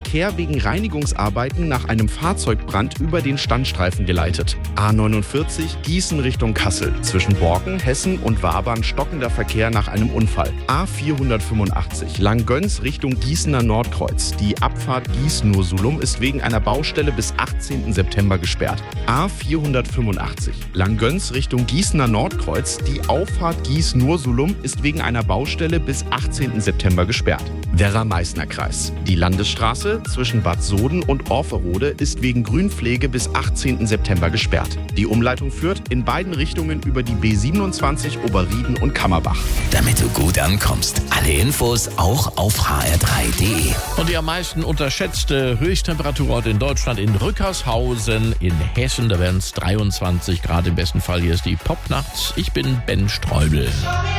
Verkehr wegen Reinigungsarbeiten nach einem Fahrzeugbrand über den Standstreifen geleitet. A49 Gießen Richtung Kassel. Zwischen Borken, Hessen und Wabern stockender Verkehr nach einem Unfall. A485 Langgöns Richtung Gießener Nordkreuz. Die Abfahrt Gießen-Ursulum ist wegen einer Baustelle bis 18. September gesperrt. A485 Langgöns Richtung Gießener Nordkreuz. Die Auffahrt Gießen-Ursulum ist wegen einer Baustelle bis 18. September gesperrt. Werra-Meißner-Kreis. Die Landesstraße zwischen Bad Soden und Orferode ist wegen Grünpflege bis 18. September gesperrt. Die Umleitung führt in beiden Richtungen über die B27 Oberrieden und Kammerbach. Damit du gut ankommst. Alle Infos auch auf hr3.de. Und die am meisten unterschätzte Höchsttemperaturort in Deutschland in Rückershausen in Hessen. Da werden es 23 Grad im besten Fall. Hier ist die Popnacht. Ich bin Ben Streubel.